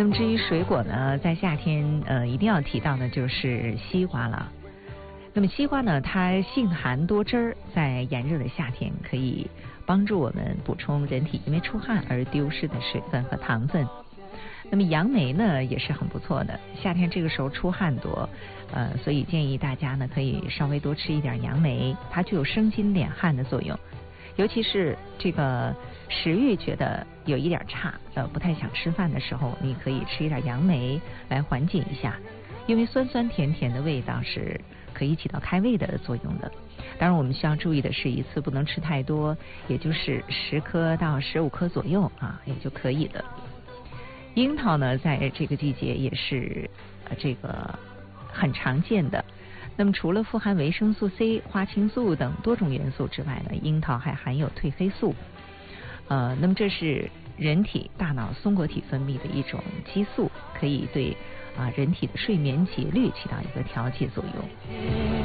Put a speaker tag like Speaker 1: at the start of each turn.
Speaker 1: 那么至于水果呢，在夏天一定要提到的就是西瓜了。那么西瓜呢，它性寒多汁儿，在炎热的夏天可以帮助我们补充人体因为出汗而丢失的水分和糖分。那么杨梅呢也是很不错的，夏天这个时候出汗多，所以建议大家呢可以稍微多吃一点杨梅，它具有生津敛汗的作用。尤其是这个食欲觉得有一点差，不太想吃饭的时候，你可以吃一点杨梅来缓解一下，因为酸酸甜甜的味道是可以起到开胃的作用的。当然我们需要注意的是，一次不能吃太多，也就是10颗到15颗左右也就可以了。樱桃呢，在这个季节也是这个很常见的。那么除了富含维生素 C、花青素等多种元素之外呢，樱桃还含有褪黑素。那么这是人体大脑松果体分泌的一种激素，可以对人体的睡眠节律起到一个调节作用。